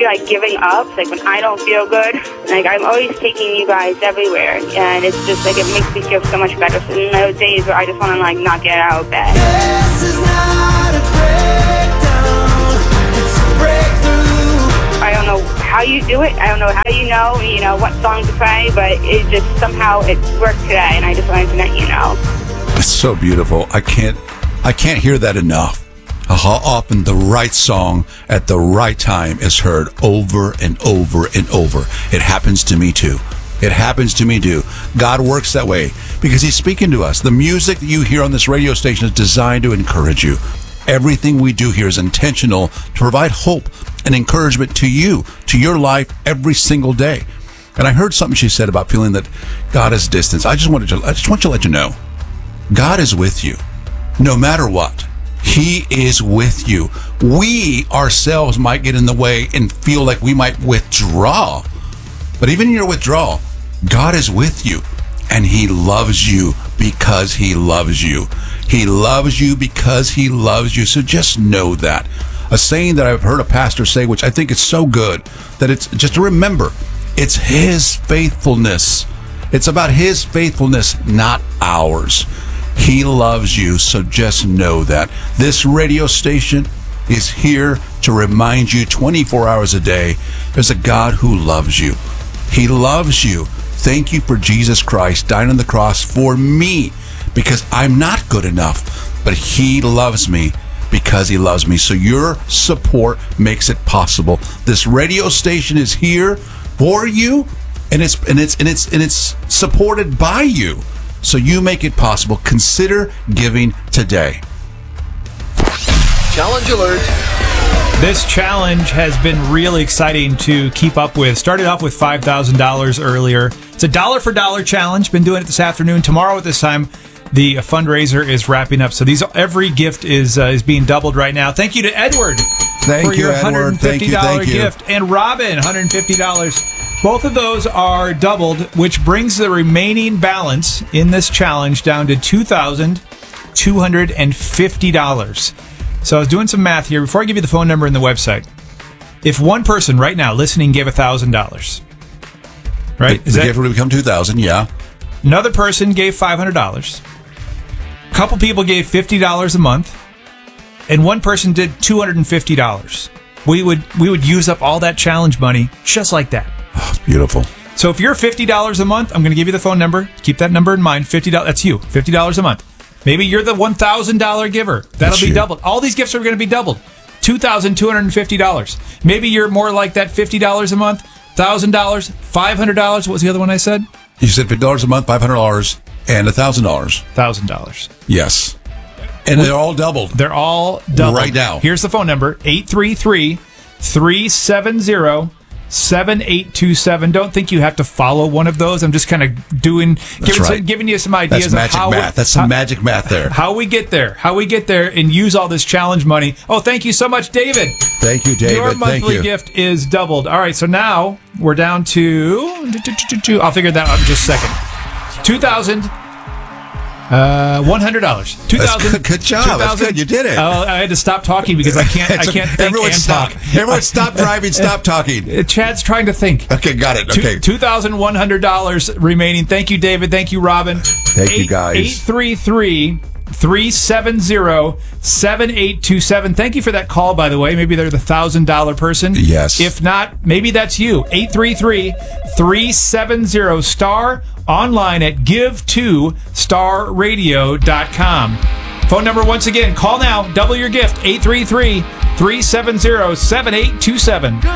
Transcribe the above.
like giving up, like when I don't feel good, like I'm always taking you guys everywhere, and it's just like it makes me feel so much better. So in those days where I just want to like not get out of bed. This is not a breakdown, it's a breakthrough. I don't know how you do it. I don't know how you know what song to play, but it just somehow it worked today, and I just wanted to let you know. It's so beautiful. I can't hear that enough. How often the right song at the right time is heard over and over and over. It happens to me too. It happens to me too. God works that way because He's speaking to us. The music that you hear on this radio station is designed to encourage you. Everything we do here is intentional to provide hope and encouragement to you, to your life every single day. And I heard something she said about feeling that God is distant. I just want to let you know, God is with you, no matter what. He is with you. We ourselves might get in the way and feel like we might withdraw. But even in your withdrawal, God is with you. And He loves you because He loves you. He loves you because He loves you. So just know that. A saying that I've heard a pastor say, which I think is so good, that it's just to remember, it's His faithfulness. It's about His faithfulness, not ours. He loves you, so just know that. This radio station is here to remind you 24 hours a day, there's a God who loves you. He loves you. Thank you for Jesus Christ dying on the cross for me, because I'm not good enough, but He loves me because He loves me. So your support makes it possible. This radio station is here for you, and it's supported by you. So you make it possible. Consider giving today. Challenge alert. This challenge has been really exciting to keep up with. Started off with $5,000 earlier. It's a dollar for dollar challenge. Been doing it this afternoon. Tomorrow at this time, the fundraiser is wrapping up. So every gift is being doubled right now. Thank you to Edward for your $150 Thank you. gift. And Robin, $150. Both of those are doubled, which brings the remaining balance in this challenge down to $2,250. So I was doing some math here. Before I give you the phone number and the website, if one person right now listening gave $1,000, right? The gift would become $2,000, yeah. Another person gave $500. A couple people gave $50 a month. And one person did $250. We would use up all that challenge money just like that. Oh, beautiful. So if you're $50 a month, I'm going to give you the phone number. Keep that number in mind. $50. That's you. $50 a month. Maybe you're the $1,000 giver. That'll be doubled. All these gifts are going to be doubled. $2,250. Maybe you're more like that $50 a month, $1,000, $500. What was the other one I said? You said $50 a month, $500, and $1,000. $1,000. Yes. And they're all doubled. They're all doubled. Right now. Here's the phone number, 833-370-7827. Don't think you have to follow one of those. I'm just kind of giving you some ideas. That's magic math. That's some magic math there. How we get there and use all this challenge money. Oh, thank you so much, David. Thank you, David. Your monthly gift is doubled. All right, so now we're down to... I'll figure that out in just a second. $100. Good job. That's good. You did it. I had to stop talking because I can't think Everyone and stop. talk. Everyone stop driving. Stop talking. Chad's trying to think. Okay, got it. Okay. $2,100 remaining. Thank you, David. Thank you, Robin. Thank you, guys. 833-370-7827. Thank you for that call, by the way. Maybe they're the $1,000 person. Yes. If not, maybe that's you. 833-370-STAR. Online at give2starradio.com. Phone number once again. Call now. Double your gift. 833-370-7827.